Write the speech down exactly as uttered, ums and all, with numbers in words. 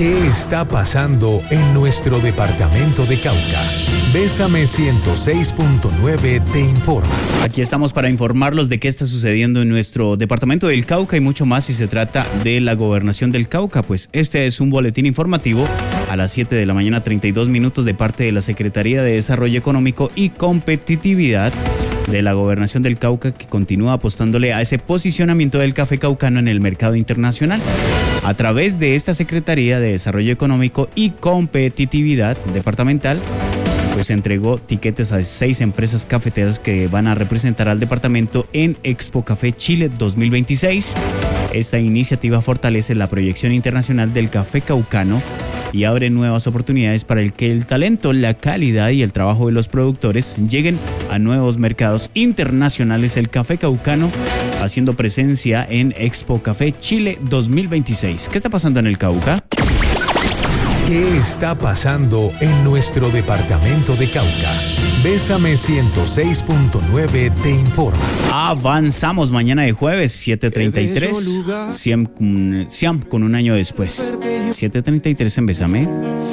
¿Qué está pasando en nuestro departamento de Cauca? Bésame ciento seis punto nueve te informa. Aquí estamos para informarlos de qué está sucediendo en nuestro departamento del Cauca y mucho más si se trata de la gobernación del Cauca. Pues este es un boletín informativo a las siete de la mañana, treinta y dos minutos, de parte de la Secretaría de Desarrollo Económico y Competitividad de la Gobernación del Cauca, que continúa apostándole a ese posicionamiento del café caucano en el mercado internacional. A través de esta Secretaría de Desarrollo Económico y Competitividad departamental, pues entregó tiquetes a seis empresas cafeteras que van a representar al departamento en Expo Café Chile dos mil veintiséis. Esta iniciativa fortalece la proyección internacional del café caucano y abre nuevas oportunidades para el que el talento, la calidad y el trabajo de los productores lleguen a nuevos mercados internacionales. El café caucano haciendo presencia en Expo Café Chile dos mil veintiséis. ¿Qué está pasando en el Cauca? ¿Qué está pasando en nuestro departamento de Cauca? Bésame ciento seis punto nueve te informa. Avanzamos mañana de jueves, siete treinta y tres. Siam, Siam con un año después. siete treinta y tres en Bésame.